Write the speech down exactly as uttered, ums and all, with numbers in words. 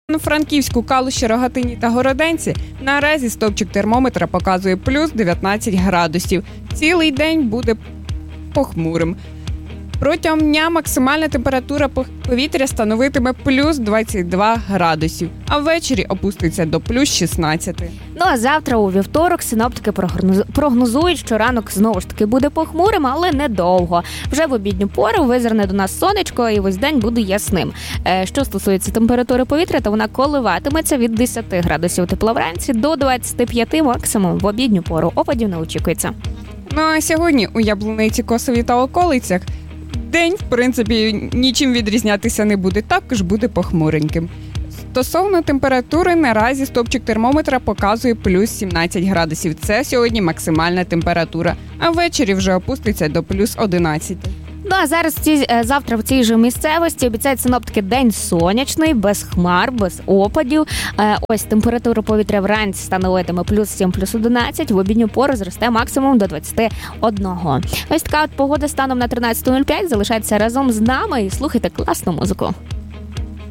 На Франківську, Калуші, Рогатині та Городенці наразі стовпчик термометра показує плюс дев'ятнадцять градусів. Цілий день буде похмурим. Протягом дня максимальна температура повітря становитиме плюс двадцять два градусів, а ввечері опуститься до плюс шістнадцять. Ну а завтра у вівторок синоптики прогнозують, що ранок знову ж таки буде похмурим, але недовго. Вже в обідню пору визирне до нас сонечко і весь день буде ясним. Що стосується температури повітря, то вона коливатиметься від десяти градусів тепла вранці до двадцяти п'яти максимум в обідню пору. Опадів не очікується. Ну а сьогодні у Яблуниці, Косові та околицях день, в принципі, нічим відрізнятися не буде, також буде похмуреньким. Стосовно температури, наразі стовпчик термометра показує плюс сімнадцять градусів. Це сьогодні максимальна температура, а ввечері вже опуститься до плюс одинадцять. Ну а зараз ці, завтра в цій же місцевості обіцяють синоптики день сонячний, без хмар, без опадів. Ось температура повітря вранці становитиме плюс сім, плюс одинадцять, в обідню пору зросте максимум до двадцяти одного. Ось така от погода станом на тринадцяте нуль п'ять. Залишайтеся разом з нами і слухайте класну музику.